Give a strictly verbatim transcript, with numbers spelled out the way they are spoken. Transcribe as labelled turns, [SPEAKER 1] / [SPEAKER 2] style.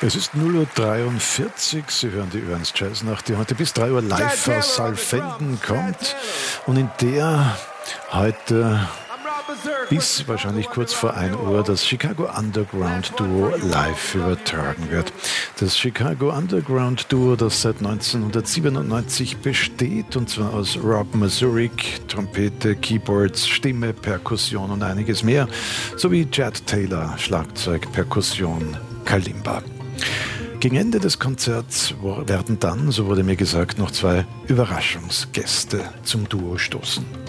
[SPEAKER 1] Es ist null Uhr dreiundvierzig, Sie hören die Övens Jazznacht, die heute bis drei Uhr live aus Saalfelden kommt und in der heute bis wahrscheinlich kurz vor ein Uhr das Chicago Underground Duo live übertragen wird. Das Chicago Underground Duo, das seit neunzehnhundertsiebenundneunzig besteht, und zwar aus Rob Mazurik, Trompete, Keyboards, Stimme, Perkussion und einiges mehr, sowie Chad Taylor, Schlagzeug, Perkussion, Kalimba. Gegen Ende des Konzerts werden dann, so wurde mir gesagt, noch zwei Überraschungsgäste zum Duo stoßen.